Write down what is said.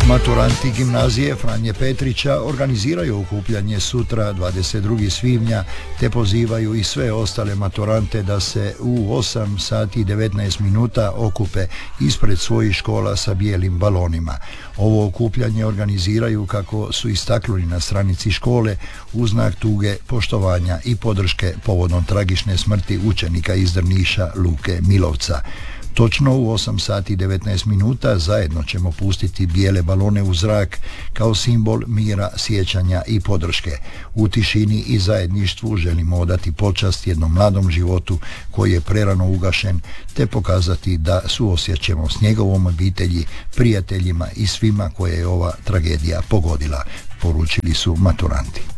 Maturanti gimnazije Franje Petrića organiziraju okupljanje sutra 22. svibnja te pozivaju i sve ostale maturante da se u 8 sati i 19 minuta okupe ispred svojih škola sa bijelim balonima. Ovo okupljanje organiziraju, kako su istaknuli na stranici škole, u znak tuge, poštovanja i podrške povodom tragične smrti učenika iz Drniša Luke Milovca. Točno u 8 sati i 19 minuta zajedno ćemo pustiti bijele balone u zrak kao simbol mira, sjećanja i podrške. U tišini i zajedništvu želimo odati počast jednom mladom životu koji je prerano ugašen, te pokazati da suosjećamo s njegovom obitelji, prijateljima i svima koje je ova tragedija pogodila, poručili su maturanti.